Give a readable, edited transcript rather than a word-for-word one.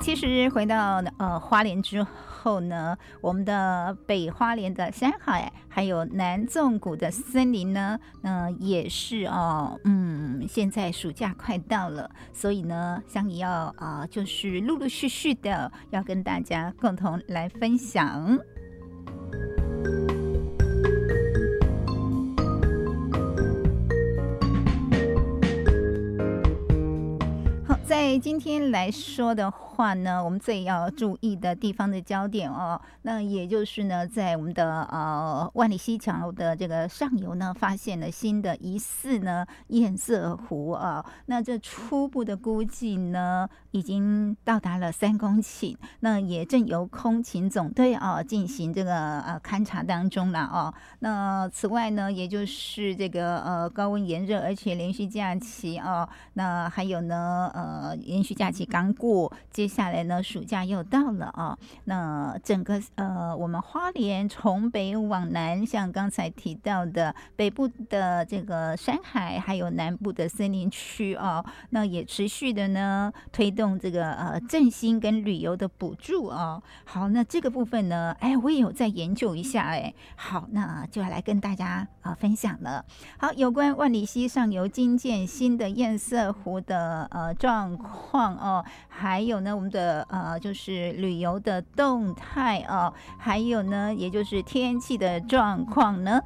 其实回到花莲之后呢，我们的北花莲的山海还有南纵谷的森林呢，也是现在暑假快到了，所以呢，香怡要就是陆陆续续的要跟大家共同来分享。在今天来说的话呢，我们最要注意的地方的焦点那也就是呢，在我们的万里溪桥的这个上游呢，发现了新的疑似呢堰塞湖那这初步的估计呢，已经到达了3公顷，那也正由空勤总队进行这个勘察当中了那此外呢，也就是这个高温炎热，而且连续假期那还有呢连续假期刚过，接下来呢暑假又到了那整个我们花莲从北往南，像刚才提到的北部的这个山海，还有南部的森林区那也持续的呢推动这个振兴跟旅游的补助好，那这个部分呢，我也有在研究一下好，那就要来跟大家分享了。好，有关万里溪上游新建新的堰塞湖的状况还有呢我们的就是旅游的动态还有呢也就是天气的状况呢，